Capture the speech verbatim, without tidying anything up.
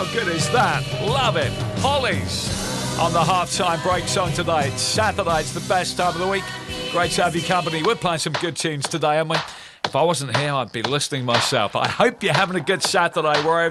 good is that? Love it. Hollies on the halftime break song today. It's Saturday. It's the best time of the week. Great to have your company. We're playing some good tunes today, aren't we? If I wasn't here, I'd be listening myself. I hope you're having a good Saturday wherever